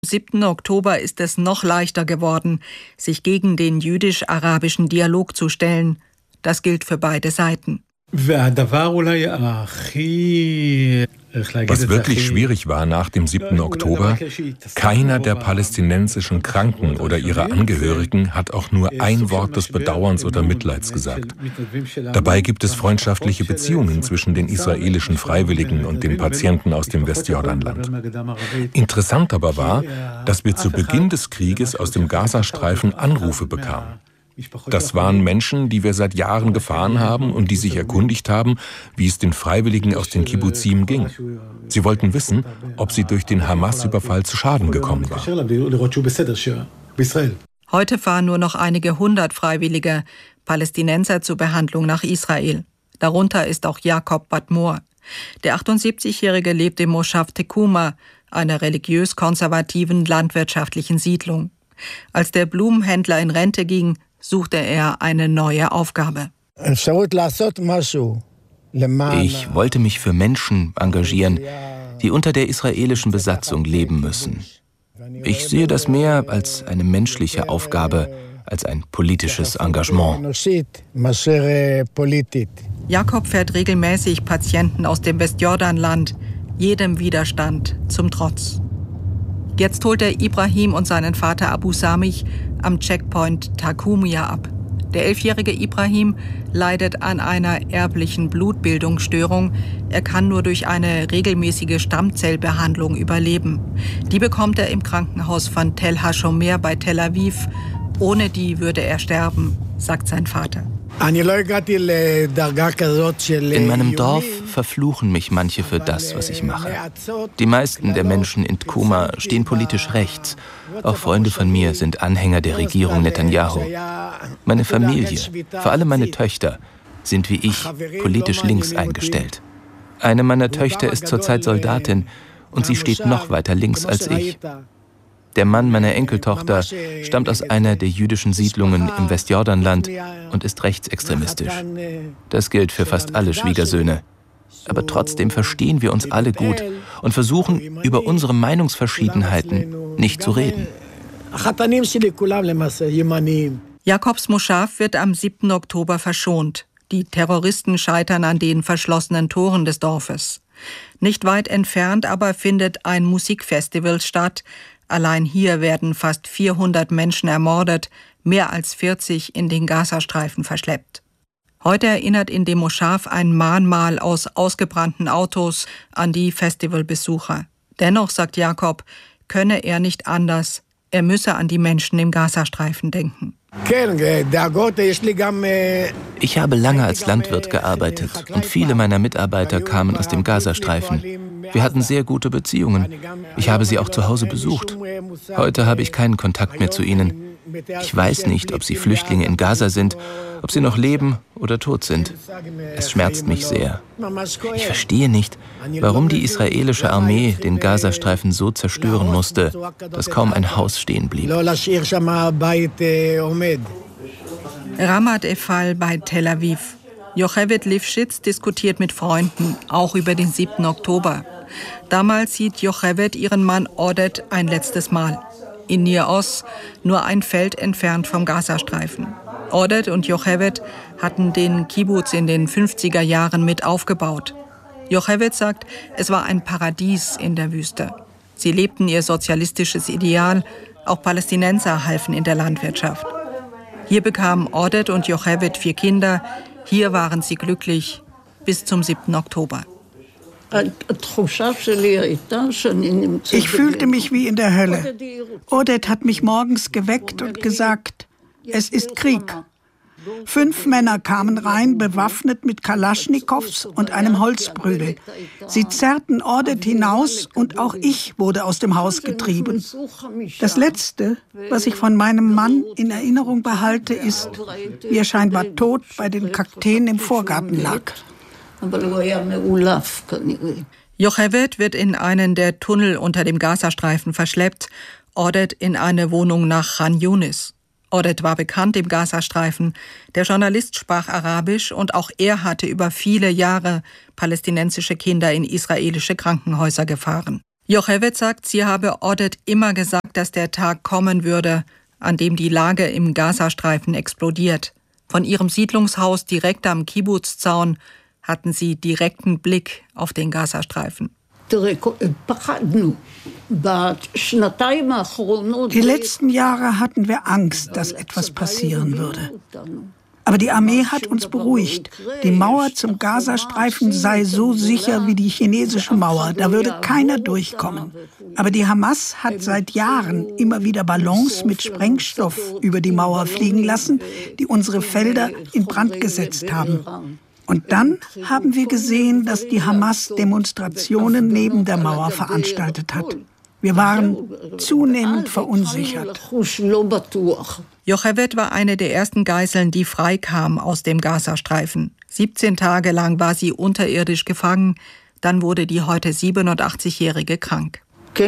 Am 7. Oktober ist es noch leichter geworden, sich gegen den jüdisch-arabischen Dialog zu stellen. Das gilt für beide Seiten. Was wirklich schwierig war nach dem 7. Oktober, keiner der palästinensischen Kranken oder ihrer Angehörigen hat auch nur ein Wort des Bedauerns oder Mitleids gesagt. Dabei gibt es freundschaftliche Beziehungen zwischen den israelischen Freiwilligen und den Patienten aus dem Westjordanland. Interessant aber war, dass wir zu Beginn des Krieges aus dem Gazastreifen Anrufe bekamen. Das waren Menschen, die wir seit Jahren gefahren haben und die sich erkundigt haben, wie es den Freiwilligen aus den Kibbuzim ging. Sie wollten wissen, ob sie durch den Hamas-Überfall zu Schaden gekommen waren. Heute fahren nur noch einige 100 Freiwillige Palästinenser zur Behandlung nach Israel. Darunter ist auch Jakob Badmor. Der 78-Jährige lebt im Moshav Tekuma, einer religiös-konservativen landwirtschaftlichen Siedlung. Als der Blumenhändler in Rente ging, suchte er eine neue Aufgabe. Ich wollte mich für Menschen engagieren, die unter der israelischen Besatzung leben müssen. Ich sehe das mehr als eine menschliche Aufgabe, als ein politisches Engagement. Jakob fährt regelmäßig Patienten aus dem Westjordanland, jedem Widerstand zum Trotz. Jetzt holt er Ibrahim und seinen Vater Abu Samih am Checkpoint Takumia ab. Der 11-jährige Ibrahim leidet an einer erblichen Blutbildungsstörung. Er kann nur durch eine regelmäßige Stammzellbehandlung überleben. Die bekommt er im Krankenhaus von Tel Hashomer bei Tel Aviv. Ohne die würde er sterben, sagt sein Vater. In meinem Dorf verfluchen mich manche für das, was ich mache. Die meisten der Menschen in Tkuma stehen politisch rechts. Auch Freunde von mir sind Anhänger der Regierung Netanyahu. Meine Familie, vor allem meine Töchter, sind wie ich politisch links eingestellt. Eine meiner Töchter ist zurzeit Soldatin und sie steht noch weiter links als ich. Der Mann meiner Enkeltochter stammt aus einer der jüdischen Siedlungen im Westjordanland und ist rechtsextremistisch. Das gilt für fast alle Schwiegersöhne. Aber trotzdem verstehen wir uns alle gut und versuchen, über unsere Meinungsverschiedenheiten nicht zu reden. Jakobs Moshav wird am 7. Oktober verschont. Die Terroristen scheitern an den verschlossenen Toren des Dorfes. Nicht weit entfernt aber findet ein Musikfestival statt. Allein hier werden fast 400 Menschen ermordet, mehr als 40 in den Gazastreifen verschleppt. Heute erinnert in dem Moshav ein Mahnmal aus ausgebrannten Autos an die Festivalbesucher. Dennoch, sagt Jakob, könne er nicht anders. Er müsse an die Menschen im Gazastreifen denken. Ich habe lange als Landwirt gearbeitet und viele meiner Mitarbeiter kamen aus dem Gazastreifen. Wir hatten sehr gute Beziehungen. Ich habe sie auch zu Hause besucht. Heute habe ich keinen Kontakt mehr zu ihnen. Ich weiß nicht, ob sie Flüchtlinge in Gaza sind, ob sie noch leben oder tot sind. Es schmerzt mich sehr. Ich verstehe nicht, warum die israelische Armee den Gazastreifen so zerstören musste, dass kaum ein Haus stehen blieb. Ramat Efal bei Tel Aviv. Yocheved Lifshitz diskutiert mit Freunden, auch über den 7. Oktober. Damals sieht Yocheved ihren Mann Oded ein letztes Mal. In Nir Oz, nur ein Feld entfernt vom Gazastreifen. Oded und Yocheved hatten den Kibbuz in den 50er Jahren mit aufgebaut. Yocheved sagt, es war ein Paradies in der Wüste. Sie lebten ihr sozialistisches Ideal, auch Palästinenser halfen in der Landwirtschaft. Hier bekamen Oded und Yocheved 4 Kinder. Hier waren sie glücklich bis zum 7. Oktober. Ich fühlte mich wie in der Hölle. Oded hat mich morgens geweckt und gesagt, es ist Krieg. 5 Männer kamen rein, bewaffnet mit Kalaschnikows und einem Holzprügel. Sie zerrten Oded hinaus und auch ich wurde aus dem Haus getrieben. Das Letzte, was ich von meinem Mann in Erinnerung behalte, ist, wie er scheinbar tot bei den Kakteen im Vorgarten lag. Yocheved wird in einen der Tunnel unter dem Gazastreifen verschleppt, Oded in eine Wohnung nach Khan Yunis. Oded war bekannt im Gazastreifen. Der Journalist sprach Arabisch und auch er hatte über viele Jahre palästinensische Kinder in israelische Krankenhäuser gefahren. Yocheved sagt, sie habe Oded immer gesagt, dass der Tag kommen würde, an dem die Lage im Gazastreifen explodiert. Von ihrem Siedlungshaus direkt am Kibbutz-Zaun hatten sie direkten Blick auf den Gazastreifen. Die letzten Jahre hatten wir Angst, dass etwas passieren würde. Aber die Armee hat uns beruhigt. Die Mauer zum Gazastreifen sei so sicher wie die chinesische Mauer. Da würde keiner durchkommen. Aber die Hamas hat seit Jahren immer wieder Ballons mit Sprengstoff über die Mauer fliegen lassen, die unsere Felder in Brand gesetzt haben. Und dann haben wir gesehen, dass die Hamas Demonstrationen neben der Mauer veranstaltet hat. Wir waren zunehmend verunsichert. Yocheved war eine der ersten Geiseln, die freikam aus dem Gazastreifen. 17 Tage lang war sie unterirdisch gefangen. Dann wurde die heute 87-Jährige krank.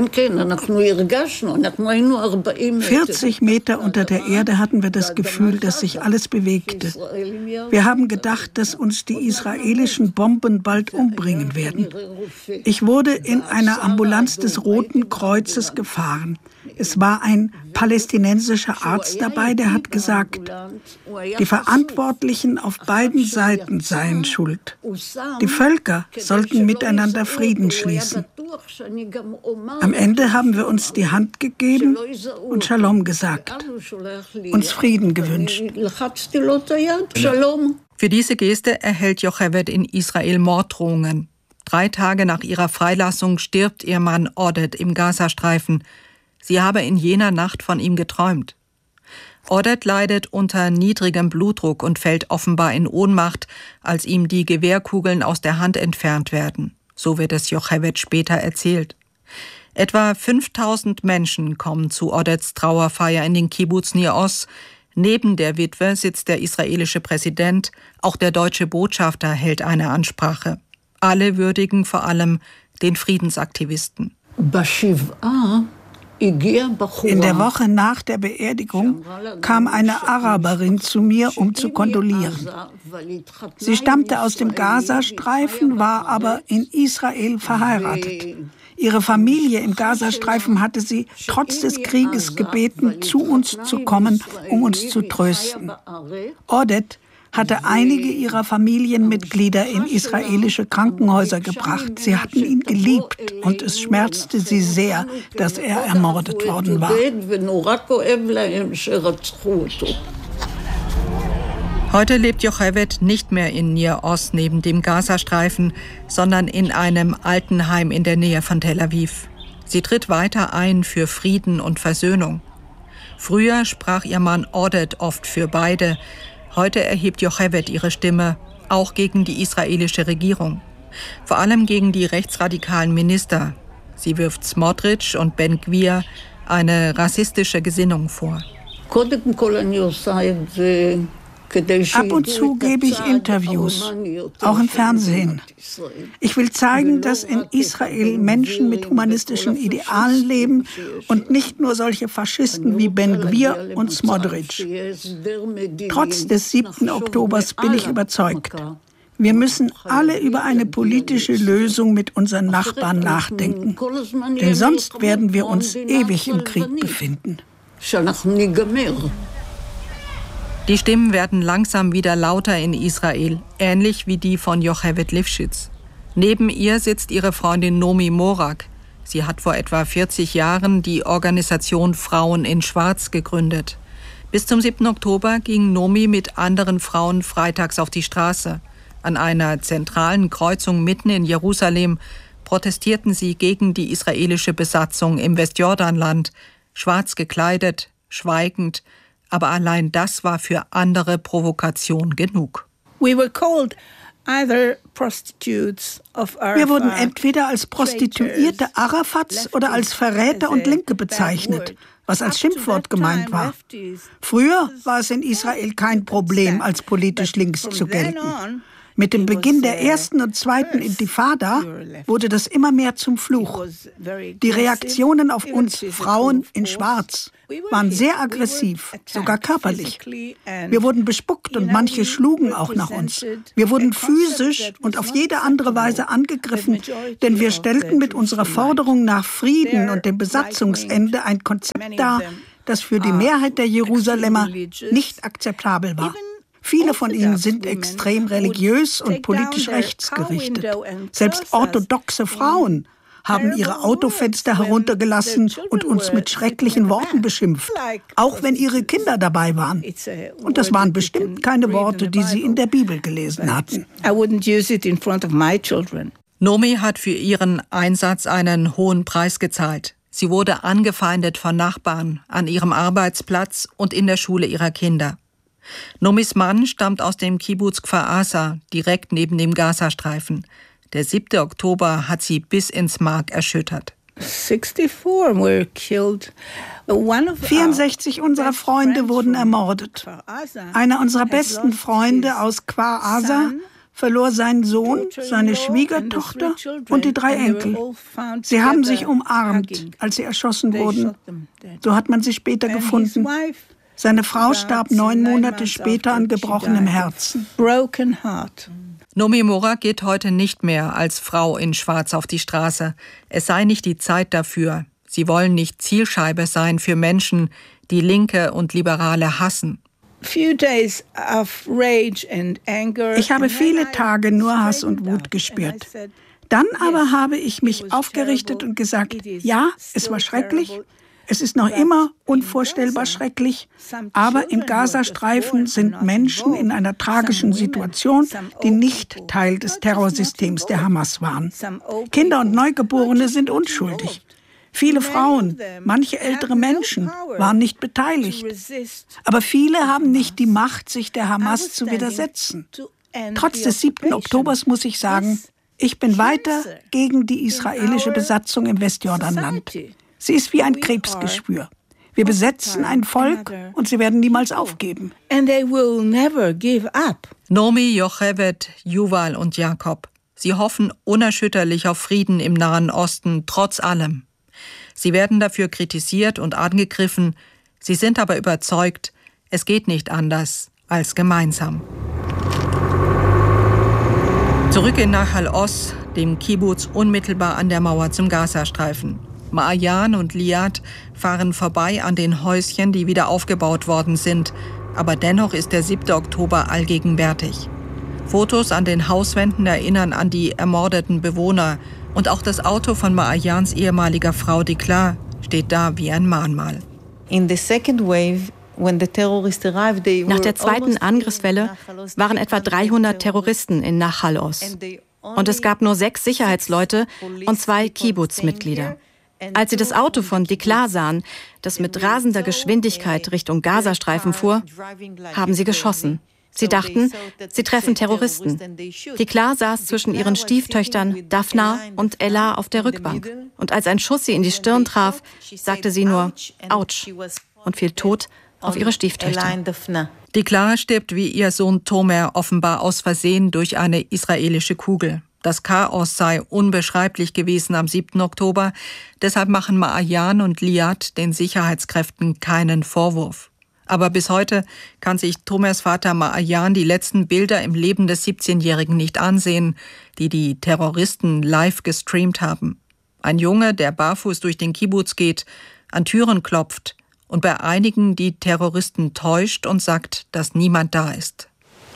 40 Meter unter der Erde hatten wir das Gefühl, dass sich alles bewegte. Wir haben gedacht, dass uns die israelischen Bomben bald umbringen werden. Ich wurde in einer Ambulanz des Roten Kreuzes gefahren. Es war ein palästinensischer Arzt dabei, der hat gesagt, die Verantwortlichen auf beiden Seiten seien schuld. Die Völker sollten miteinander Frieden schließen. Am Ende haben wir uns die Hand gegeben und Shalom gesagt, uns Frieden gewünscht. Für diese Geste erhält Yocheved in Israel Morddrohungen. 3 Tage nach ihrer Freilassung stirbt ihr Mann Oded im Gazastreifen. Sie habe in jener Nacht von ihm geträumt. Oded leidet unter niedrigem Blutdruck und fällt offenbar in Ohnmacht, als ihm die Gewehrkugeln aus der Hand entfernt werden. So wird es Yocheved später erzählt. Etwa 5000 Menschen kommen zu Odeds Trauerfeier in den Kibbutz Nir Oz. Neben der Witwe sitzt der israelische Präsident, auch der deutsche Botschafter hält eine Ansprache. Alle würdigen vor allem den Friedensaktivisten. In der Woche nach der Beerdigung kam eine Araberin zu mir, um zu kondolieren. Sie stammte aus dem Gazastreifen, war aber in Israel verheiratet. Ihre Familie im Gazastreifen hatte sie trotz des Krieges gebeten, zu uns zu kommen, um uns zu trösten. Oded hatte einige ihrer Familienmitglieder in israelische Krankenhäuser gebracht. Sie hatten ihn geliebt und es schmerzte sie sehr, dass er ermordet worden war. Heute lebt Yocheved nicht mehr in Nir Oz neben dem Gazastreifen, sondern in einem Altenheim in der Nähe von Tel Aviv. Sie tritt weiter ein für Frieden und Versöhnung. Früher sprach ihr Mann Oded oft für beide. Heute erhebt Yocheved ihre Stimme, auch gegen die israelische Regierung. Vor allem gegen die rechtsradikalen Minister. Sie wirft Smotrich und Ben Gvir eine rassistische Gesinnung vor. Ab und zu gebe ich Interviews, auch im Fernsehen. Ich will zeigen, dass in Israel Menschen mit humanistischen Idealen leben und nicht nur solche Faschisten wie Ben Gvir und Smotrich. Trotz des 7. Oktobers bin ich überzeugt, wir müssen alle über eine politische Lösung mit unseren Nachbarn nachdenken. Denn sonst werden wir uns ewig im Krieg befinden. Die Stimmen werden langsam wieder lauter in Israel, ähnlich wie die von Yocheved Lifshitz. Neben ihr sitzt ihre Freundin Nomi Morak. Sie hat vor etwa 40 Jahren die Organisation Frauen in Schwarz gegründet. Bis zum 7. Oktober ging Nomi mit anderen Frauen freitags auf die Straße. An einer zentralen Kreuzung mitten in Jerusalem protestierten sie gegen die israelische Besatzung im Westjordanland, schwarz gekleidet, schweigend. Aber allein das war für andere Provokation genug. Wir wurden entweder als Prostituierte Arafats oder als Verräter und Linke bezeichnet, was als Schimpfwort gemeint war. Früher war es in Israel kein Problem, als politisch links zu gelten. Mit dem Beginn der ersten und zweiten Intifada wurde das immer mehr zum Fluch. Die Reaktionen auf uns Frauen in Schwarz waren sehr aggressiv, sogar körperlich. Wir wurden bespuckt und manche schlugen auch nach uns. Wir wurden physisch und auf jede andere Weise angegriffen, denn wir stellten mit unserer Forderung nach Frieden und dem Besatzungsende ein Konzept dar, das für die Mehrheit der Jerusalemer nicht akzeptabel war. Viele von ihnen sind extrem religiös und politisch rechtsgerichtet. Selbst orthodoxe Frauen haben ihre Autofenster heruntergelassen und uns mit schrecklichen Worten beschimpft, auch wenn ihre Kinder dabei waren. Und das waren bestimmt keine Worte, die sie in der Bibel gelesen hatten. Nomi hat für ihren Einsatz einen hohen Preis gezahlt. Sie wurde angefeindet von Nachbarn, an ihrem Arbeitsplatz und in der Schule ihrer Kinder. Nomis Mann stammt aus dem Kibbuz Kfar Aza, direkt neben dem Gazastreifen. Der 7. Oktober hat sie bis ins Mark erschüttert. 64 unserer Freunde wurden ermordet. Einer unserer besten Freunde aus Kfar Aza verlor seinen Sohn, seine Schwiegertochter und die 3 Enkel. Sie haben sich umarmt, als sie erschossen wurden. So hat man sie später gefunden. Seine Frau starb 9 Monate später an gebrochenem Herzen. Nomi Mora geht heute nicht mehr als Frau in Schwarz auf die Straße. Es sei nicht die Zeit dafür. Sie wollen nicht Zielscheibe sein für Menschen, die Linke und Liberale hassen. Ich habe viele Tage nur Hass und Wut gespürt. Dann aber habe ich mich aufgerichtet und gesagt, ja, es war schrecklich. Es ist noch immer unvorstellbar schrecklich, aber im Gazastreifen sind Menschen in einer tragischen Situation, die nicht Teil des Terrorsystems der Hamas waren. Kinder und Neugeborene sind unschuldig. Viele Frauen, manche ältere Menschen waren nicht beteiligt. Aber viele haben nicht die Macht, sich der Hamas zu widersetzen. Trotz des 7. Oktobers muss ich sagen, ich bin weiter gegen die israelische Besatzung im Westjordanland. Sie ist wie ein Krebsgeschwür. Wir besetzen ein Volk und sie werden niemals aufgeben. Nomi, Yocheved, Yuval und Jakob. Sie hoffen unerschütterlich auf Frieden im Nahen Osten, trotz allem. Sie werden dafür kritisiert und angegriffen. Sie sind aber überzeugt, es geht nicht anders als gemeinsam. Zurück in Nahal Oz, dem Kibbuz unmittelbar an der Mauer zum Gazastreifen. Ma'ayan und Liat fahren vorbei an den Häuschen, die wieder aufgebaut worden sind. Aber dennoch ist der 7. Oktober allgegenwärtig. Fotos an den Hauswänden erinnern an die ermordeten Bewohner. Und auch das Auto von Ma'ayans ehemaliger Frau Dikla steht da wie ein Mahnmal. Nach der zweiten Angriffswelle waren etwa 300 Terroristen in Nahal Oz. Und es gab nur 6 Sicherheitsleute und 2 Kibbuz-Mitglieder. Als sie das Auto von Dikla sahen, das mit rasender Geschwindigkeit Richtung Gazastreifen fuhr, haben sie geschossen. Sie dachten, sie treffen Terroristen. Dikla saß zwischen ihren Stieftöchtern Daphna und Ella auf der Rückbank. Und als ein Schuss sie in die Stirn traf, sagte sie nur »Autsch« und fiel tot auf ihre Stieftöchter. Dikla stirbt wie ihr Sohn Tomer offenbar aus Versehen durch eine israelische Kugel. Das Chaos sei unbeschreiblich gewesen am 7. Oktober. Deshalb machen Ma'ayan und Liat den Sicherheitskräften keinen Vorwurf. Aber bis heute kann sich Tomers Vater Ma'ayan die letzten Bilder im Leben des 17-Jährigen nicht ansehen, die die Terroristen live gestreamt haben. Ein Junge, der barfuß durch den Kibbuz geht, an Türen klopft und bei einigen die Terroristen täuscht und sagt, dass niemand da ist.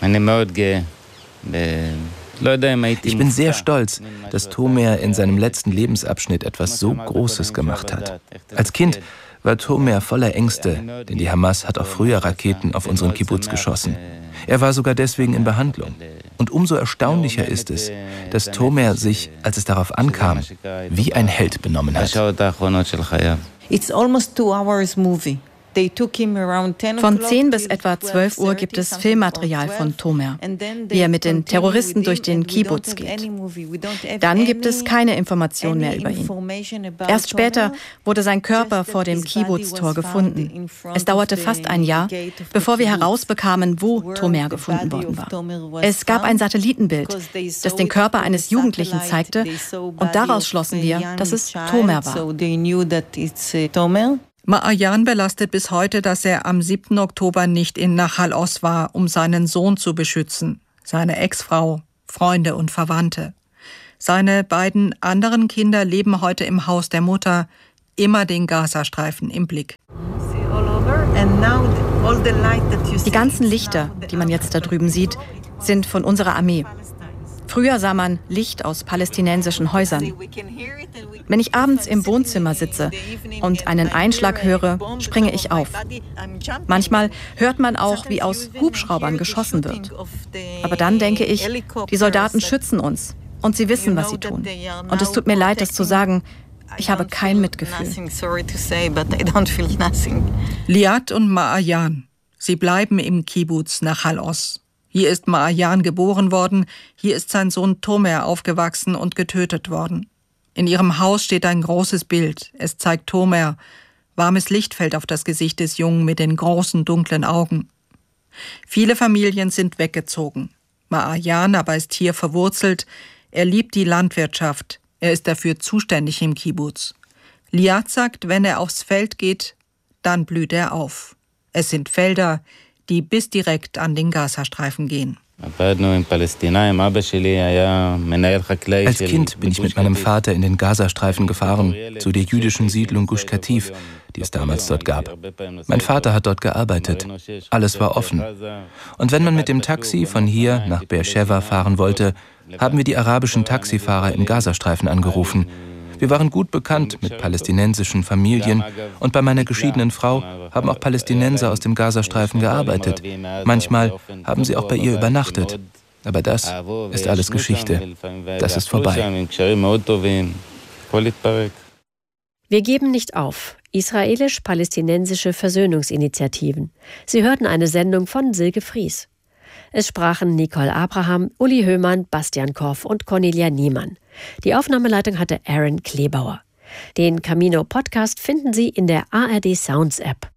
Ich bin sehr stolz, dass Tomer in seinem letzten Lebensabschnitt etwas so Großes gemacht hat. Als Kind war Tomer voller Ängste, denn die Hamas hat auch früher Raketen auf unseren Kibbuz geschossen. Er war sogar deswegen in Behandlung. Und umso erstaunlicher ist es, dass Tomer sich, als es darauf ankam, wie ein Held benommen hat. It's almost 2 hours movie. Von 10 bis etwa 12 Uhr gibt es Filmmaterial von Tomer, wie er mit den Terroristen durch den Kibbutz geht. Dann gibt es keine Informationen mehr über ihn. Erst später wurde sein Körper vor dem Kibbutz-Tor gefunden. Es dauerte fast ein Jahr, bevor wir herausbekamen, wo Tomer gefunden worden war. Es gab ein Satellitenbild, das den Körper eines Jugendlichen zeigte, und daraus schlossen wir, dass es Tomer war. Ma'ayan belastet bis heute, dass er am 7. Oktober nicht in Nahal Oz war, um seinen Sohn zu beschützen, seine Ex-Frau, Freunde und Verwandte. Seine beiden anderen Kinder leben heute im Haus der Mutter, immer den Gazastreifen im Blick. Die ganzen Lichter, die man jetzt da drüben sieht, sind von unserer Armee. Früher sah man Licht aus palästinensischen Häusern. Wenn ich abends im Wohnzimmer sitze und einen Einschlag höre, springe ich auf. Manchmal hört man auch, wie aus Hubschraubern geschossen wird. Aber dann denke ich, die Soldaten schützen uns und sie wissen, was sie tun. Und es tut mir leid, das zu sagen, ich habe kein Mitgefühl. Liat und Ma'ayan, sie bleiben im Kibbutz Nahal Oz. Hier ist Ma'ayan geboren worden, hier ist sein Sohn Tomer aufgewachsen und getötet worden. In ihrem Haus steht ein großes Bild. Es zeigt Tomer. Warmes Licht fällt auf das Gesicht des Jungen mit den großen, dunklen Augen. Viele Familien sind weggezogen. Ma'ayan aber ist hier verwurzelt. Er liebt die Landwirtschaft. Er ist dafür zuständig im Kibbutz. Liat sagt, wenn er aufs Feld geht, dann blüht er auf. Es sind Felder, die bis direkt an den Gazastreifen gehen. Als Kind bin ich mit meinem Vater in den Gazastreifen gefahren, zu der jüdischen Siedlung Gush Katif, die es damals dort gab. Mein Vater hat dort gearbeitet. Alles war offen. Und wenn man mit dem Taxi von hier nach Beersheva fahren wollte, haben wir die arabischen Taxifahrer im Gazastreifen angerufen. Wir waren gut bekannt mit palästinensischen Familien und bei meiner geschiedenen Frau haben auch Palästinenser aus dem Gazastreifen gearbeitet. Manchmal haben sie auch bei ihr übernachtet. Aber das ist alles Geschichte. Das ist vorbei. Wir geben nicht auf. Israelisch-palästinensische Versöhnungsinitiativen. Sie hörten eine Sendung von Silke Fries. Es sprachen Nicole Abraham, Uli Höhmann, Bastian Korff und Cornelia Niemann. Die Aufnahmeleitung hatte Aaron Klebauer. Den Camino-Podcast finden Sie in der ARD Sounds App.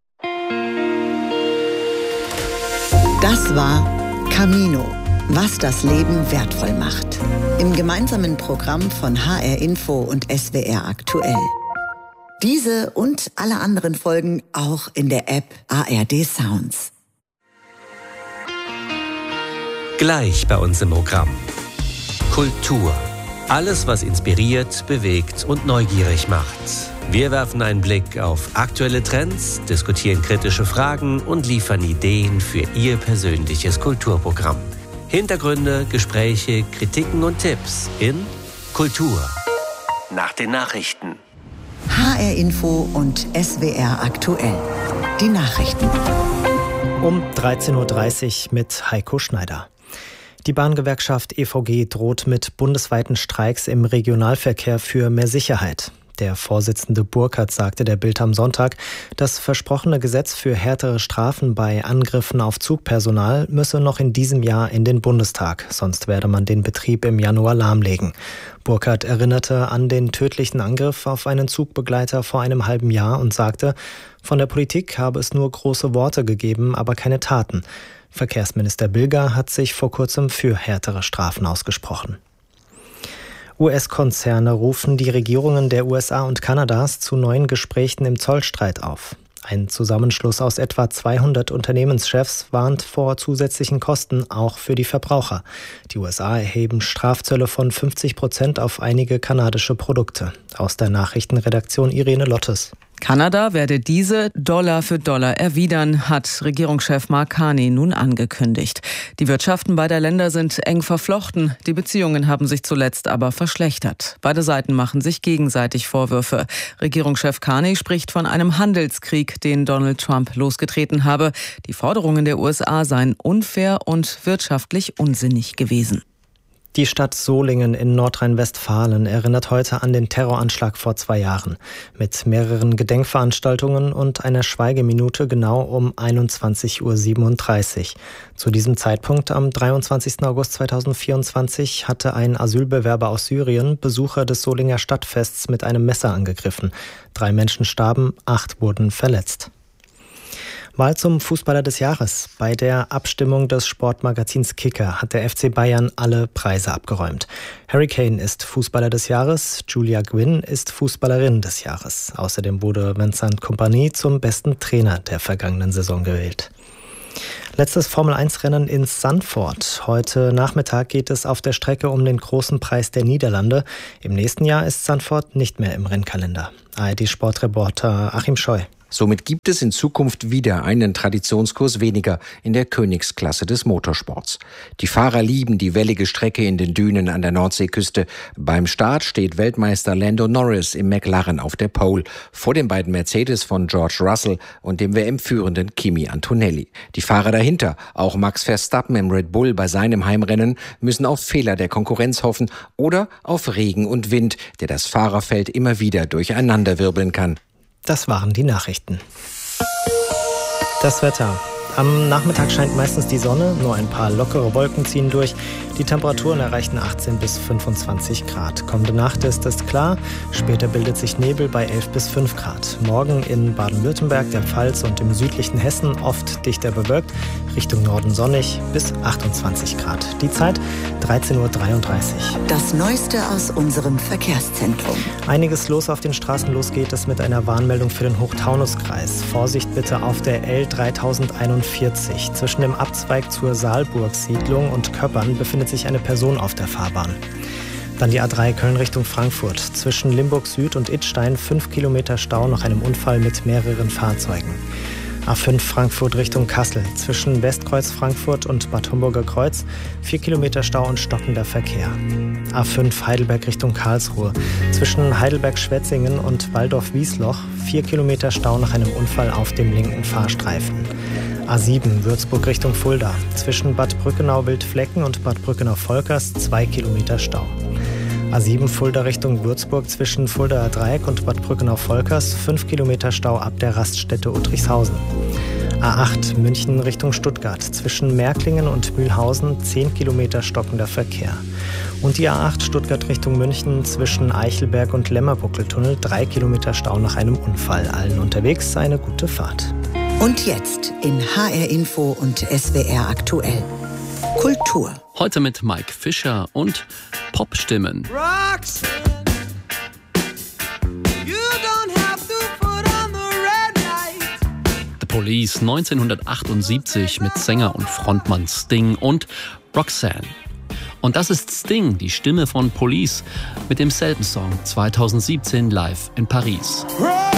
Das war Camino, was das Leben wertvoll macht. Im gemeinsamen Programm von HR Info und SWR Aktuell. Diese und alle anderen Folgen auch in der App ARD Sounds. Gleich bei uns im Programm. Kultur. Alles, was inspiriert, bewegt und neugierig macht. Wir werfen einen Blick auf aktuelle Trends, diskutieren kritische Fragen und liefern Ideen für Ihr persönliches Kulturprogramm. Hintergründe, Gespräche, Kritiken und Tipps in Kultur. Nach den Nachrichten. HR Info und SWR Aktuell. Die Nachrichten. Um 13.30 Uhr mit Heiko Schneider. Die Bahngewerkschaft EVG droht mit bundesweiten Streiks im Regionalverkehr für mehr Sicherheit. Der Vorsitzende Burkhardt sagte der Bild am Sonntag, das versprochene Gesetz für härtere Strafen bei Angriffen auf Zugpersonal müsse noch in diesem Jahr in den Bundestag, sonst werde man den Betrieb im Januar lahmlegen. Burkhardt erinnerte an den tödlichen Angriff auf einen Zugbegleiter vor einem halben Jahr und sagte, von der Politik habe es nur große Worte gegeben, aber keine Taten. Verkehrsminister Bilger hat sich vor kurzem für härtere Strafen ausgesprochen. US-Konzerne rufen die Regierungen der USA und Kanadas zu neuen Gesprächen im Zollstreit auf. Ein Zusammenschluss aus etwa 200 Unternehmenschefs warnt vor zusätzlichen Kosten, auch für die Verbraucher. Die USA erheben Strafzölle von 50% auf einige kanadische Produkte. Aus der Nachrichtenredaktion Irene Lottes. Kanada werde diese Dollar für Dollar erwidern, hat Regierungschef Mark Carney nun angekündigt. Die Wirtschaften beider Länder sind eng verflochten. Die Beziehungen haben sich zuletzt aber verschlechtert. Beide Seiten machen sich gegenseitig Vorwürfe. Regierungschef Carney spricht von einem Handelskrieg, den Donald Trump losgetreten habe. Die Forderungen der USA seien unfair und wirtschaftlich unsinnig gewesen. Die Stadt Solingen in Nordrhein-Westfalen erinnert heute an den Terroranschlag vor 2 Jahren mit mehreren Gedenkveranstaltungen und einer Schweigeminute genau um 21:37 Uhr. Zu diesem Zeitpunkt am 23. August 2024 hatte ein Asylbewerber aus Syrien Besucher des Solinger Stadtfests mit einem Messer angegriffen. 3 Menschen starben, 8 wurden verletzt. Wahl zum Fußballer des Jahres. Bei der Abstimmung des Sportmagazins Kicker hat der FC Bayern alle Preise abgeräumt. Harry Kane ist Fußballer des Jahres, Julia Gwynn ist Fußballerin des Jahres. Außerdem wurde Vincent Kompany zum besten Trainer der vergangenen Saison gewählt. Letztes Formel-1-Rennen in Zandvoort. Heute Nachmittag geht es auf der Strecke um den großen Preis der Niederlande. Im nächsten Jahr ist Zandvoort nicht mehr im Rennkalender. ARD-Sportreporter Achim Scheu. Somit gibt es in Zukunft wieder einen Traditionskurs weniger in der Königsklasse des Motorsports. Die Fahrer lieben die wellige Strecke in den Dünen an der Nordseeküste. Beim Start steht Weltmeister Lando Norris im McLaren auf der Pole, vor den beiden Mercedes von George Russell und dem WM-führenden Kimi Antonelli. Die Fahrer dahinter, auch Max Verstappen im Red Bull bei seinem Heimrennen, müssen auf Fehler der Konkurrenz hoffen oder auf Regen und Wind, der das Fahrerfeld immer wieder durcheinanderwirbeln kann. Das waren die Nachrichten. Das Wetter. Am Nachmittag scheint meistens die Sonne, nur ein paar lockere Wolken ziehen durch. Die Temperaturen erreichen 18 bis 25 Grad. Kommende Nacht ist es klar, später bildet sich Nebel bei 11 bis 5 Grad. Morgen in Baden-Württemberg, der Pfalz und im südlichen Hessen oft dichter bewölkt, Richtung Norden sonnig bis 28 Grad. Die Zeit 13:33 Uhr. Das Neueste aus unserem Verkehrszentrum. Einiges los auf den Straßen. Los geht es mit einer Warnmeldung für den Hochtaunuskreis. Vorsicht bitte auf der L3041. Zwischen dem Abzweig zur Saalburg-Siedlung und Köppern befindet sich eine Person auf der Fahrbahn. Dann die A3 Köln Richtung Frankfurt. Zwischen Limburg Süd und Idstein 5 Kilometer Stau nach einem Unfall mit mehreren Fahrzeugen. A5 Frankfurt Richtung Kassel. Zwischen Westkreuz Frankfurt und Bad Homburger Kreuz 4 Kilometer Stau und stockender Verkehr. A5 Heidelberg Richtung Karlsruhe. Zwischen Heidelberg-Schwetzingen und Waldorf-Wiesloch 4 Kilometer Stau nach einem Unfall auf dem linken Fahrstreifen. A7 Würzburg Richtung Fulda. Zwischen Bad Brückenau-Wildflecken und Bad Brückenau-Volkers 2 Kilometer Stau. A7 Fulda Richtung Würzburg zwischen Fuldaer Dreieck und Bad Brückenau-Volkers 5 Kilometer Stau ab der Raststätte Uttrichshausen. A8 München Richtung Stuttgart. Zwischen Märklingen und Mühlhausen 10 Kilometer stockender Verkehr. Und die A8 Stuttgart Richtung München zwischen Eichelberg und Lämmerbuckeltunnel 3 Kilometer Stau nach einem Unfall. Allen unterwegs eine gute Fahrt. Und jetzt in HR Info und SWR aktuell. Kultur. Heute mit Mike Fischer und Popstimmen. The Police 1978 mit Sänger und Frontmann Sting und Roxanne. Und das ist Sting, die Stimme von Police, mit demselben Song 2017 live in Paris.